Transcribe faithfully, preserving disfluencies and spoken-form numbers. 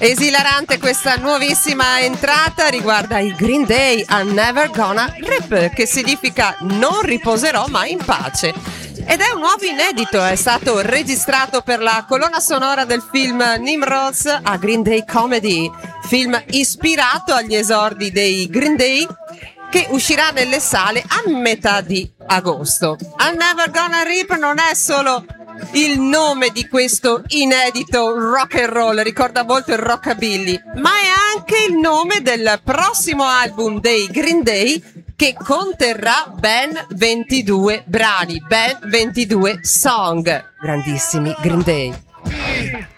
Esilarante questa nuovissima entrata, riguarda i Green Day, I'm Never Gonna Rip, che significa non riposerò mai in pace. Ed è un nuovo inedito, è stato registrato per la colonna sonora del film Nimrods, a Green Day Comedy, film ispirato agli esordi dei Green Day, che uscirà nelle sale a metà di agosto. I'm Never Gonna Rip non è solo il nome di questo inedito rock and roll, ricorda molto il rockabilly, ma è anche il nome del prossimo album dei Green Day, che conterrà ben ventidue brani, ben ventidue song. Grandissimi Green Day.